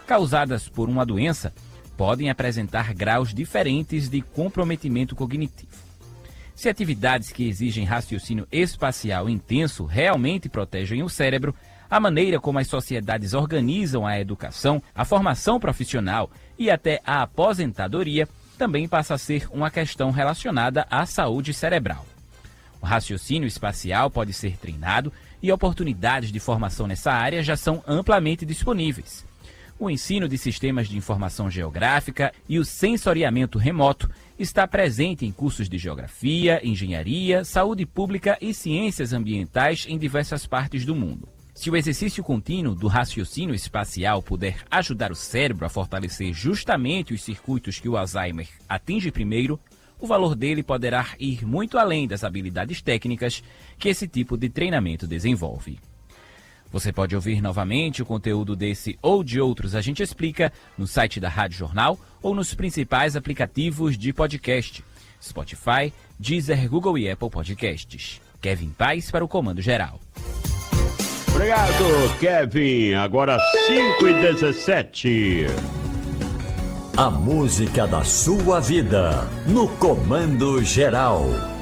causadas por uma doença, podem apresentar graus diferentes de comprometimento cognitivo. Se atividades que exigem raciocínio espacial intenso realmente protegem o cérebro, a maneira como as sociedades organizam a educação, a formação profissional e até a aposentadoria também passa a ser uma questão relacionada à saúde cerebral. O raciocínio espacial pode ser treinado e oportunidades de formação nessa área já são amplamente disponíveis. O ensino de sistemas de informação geográfica e o sensoriamento remoto está presente em cursos de geografia, engenharia, saúde pública e ciências ambientais em diversas partes do mundo. Se o exercício contínuo do raciocínio espacial puder ajudar o cérebro a fortalecer justamente os circuitos que o Alzheimer atinge primeiro, o valor dele poderá ir muito além das habilidades técnicas que esse tipo de treinamento desenvolve. Você pode ouvir novamente o conteúdo desse ou de outros A Gente Explica no site da Rádio Jornal ou nos principais aplicativos de podcast: Spotify, Deezer, Google e Apple Podcasts. Kevin Paz para o Comando Geral. Obrigado, Kevin. Agora 5h17. A música da sua vida, no Comando Geral.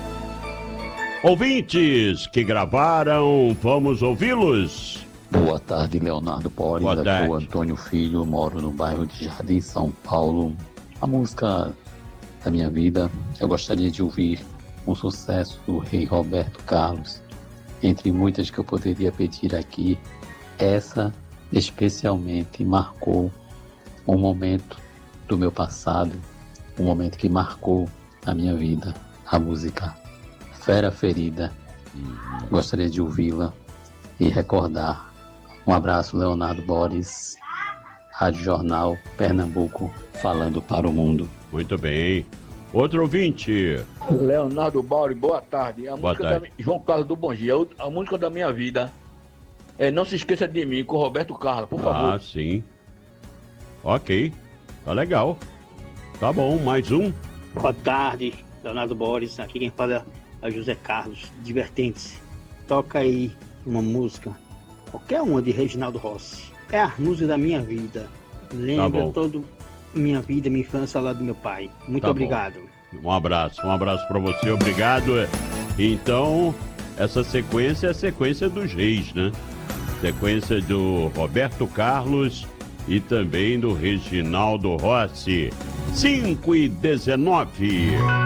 Ouvintes que gravaram, vamos ouvi-los. Boa tarde, Leonardo Boris. Boa tarde. Aqui é o Antônio Filho, moro no bairro de Jardim, São Paulo. A música da minha vida, eu gostaria de ouvir um sucesso do rei Roberto Carlos. Entre muitas que eu poderia pedir aqui, essa especialmente marcou um momento do meu passado, um momento que marcou a minha vida, a música Fera Ferida. Gostaria de ouvi-la e recordar. Um abraço, Leonardo Boris, Rádio Jornal, Pernambuco, falando para o mundo. Muito bem. Outro ouvinte. Leonardo Boris, boa tarde. A Boa música tarde. João Carlos do Bom Dia, a música da minha vida é Não Se Esqueça de Mim, com Roberto Carlos, por favor. Ah, sim. Ok. Tá legal. Tá bom, mais um. Boa tarde, Leonardo Boris. Aqui quem fala é José Carlos. Divertente-se. Toca aí uma música, qualquer uma de Reginaldo Rossi. É a música da minha vida. Lembra bom. toda minha vida, minha infância lá do meu pai. Muito Tá obrigado. Um abraço pra você, obrigado. Então, essa sequência é a sequência dos reis, né? Sequência do Roberto Carlos e também do Reginaldo Rossi. 5h19.